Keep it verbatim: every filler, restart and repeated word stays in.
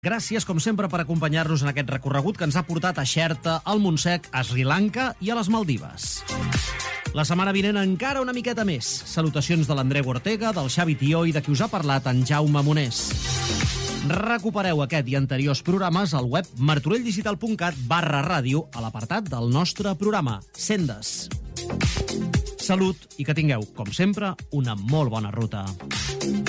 Gràcies, com sempre, per acompanyar-nos en aquest recorregut que ens ha portat a Xerta, al Montsec, a Sri Lanka i a les Maldives. La setmana vinent encara una miqueta més. Salutacions de l'Andreu Ortega, del Xavi Tió i de qui us ha parlat en Jaume Monés. Recupereu aquest i anteriors programes al web martorelldigital.cat barra ràdio a l'apartat del nostre programa, Sendes. Salut i que tingueu, com sempre, una molt bona ruta.